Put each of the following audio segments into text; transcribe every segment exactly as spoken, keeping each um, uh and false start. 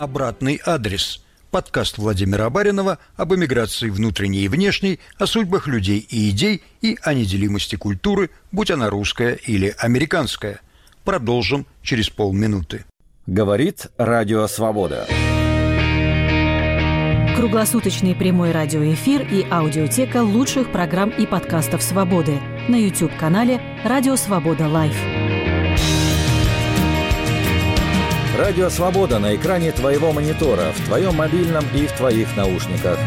«Обратный адрес». Подкаст Владимира Баринова об эмиграции внутренней и внешней, о судьбах людей и идей и о неделимости культуры, будь она русская или американская. Продолжим через полминуты. Говорит Радио Свобода. Круглосуточный прямой радиоэфир и аудиотека лучших программ и подкастов «Свободы» на YouTube-канале «Радио Свобода Лайв». Радио Свобода на экране твоего монитора, в твоем мобильном и в твоих наушниках.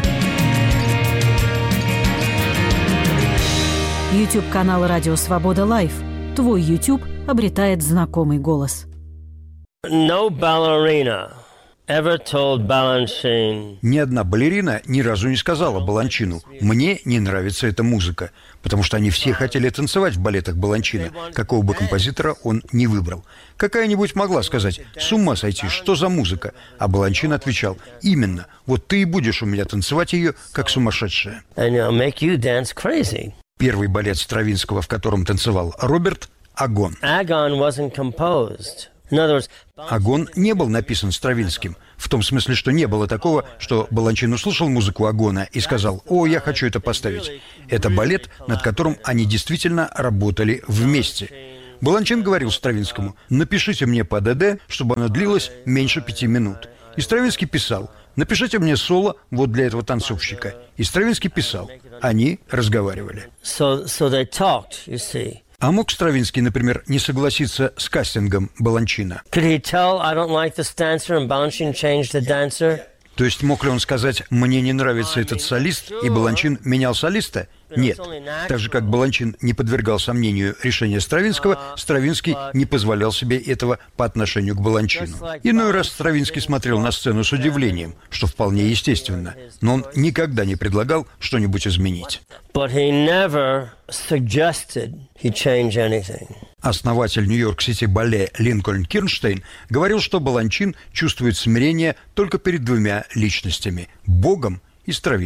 YouTube-канал «Радио Свобода Лайв». Твой YouTube обретает знакомый голос. No ballerina ever told Balanchine. Ни одна балерина ни разу не сказала Баланчину: «Мне не нравится эта музыка», потому что они все хотели танцевать в балетах Баланчина, какого бы композитора он ни выбрал. Какая-нибудь могла сказать: «С ума сойти, что за музыка?» А Баланчин отвечал: «Именно, вот ты и будешь у меня танцевать ее, как сумасшедшая». And I'll make you dance crazy. Первый балет Стравинского, в котором танцевал Роберт, «Агон». Agon wasn't composed. In other words, «Агон» не был написан Стравинским, в том смысле, что не было такого, что Баланчин услышал музыку «Агона» и сказал: «О, я хочу это поставить». Это балет, над которым они действительно работали вместе. Баланчин говорил Стравинскому: «Напишите мне по ДД, чтобы оно длилось меньше пяти минут». И Стравинский писал: «Напишите мне соло вот для этого танцовщика». И Стравинский писал. Они разговаривали. so so they talked, you see. А мог Стравинский, например, не согласиться с кастингом Баланчина? Could he tell I don't like this dancer and Balanchine changed the dancer? То есть мог ли он сказать: «Мне не нравится этот солист», и Баланчин менял солиста? Нет. Так же, как Баланчин не подвергал сомнению решения Стравинского, Стравинский не позволял себе этого по отношению к Баланчину. Иной раз Стравинский смотрел на сцену с удивлением, что вполне естественно, но он никогда не предлагал что-нибудь изменить. But he never suggested he change anything. Основатель Нью-Йорк-Сити бале Линкольн Кирнштейн говорил, что Баланчин чувствует смирение только перед двумя личностями – Богом и Стравинским.